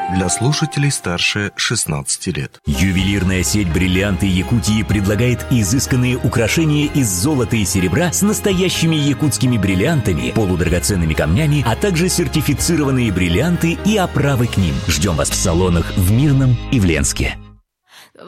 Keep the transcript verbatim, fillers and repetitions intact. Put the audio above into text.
для слушателей старше шестнадцати лет. Ювелирная сеть «Бриллианты Якутии» предлагает изысканные украшения из золота и серебра с настоящими якутскими бриллиантами, полудрагоценными камнями, а также сертифицированные бриллианты и оправы к ним. Ждем вас в салонах в Мирном и в Ленске.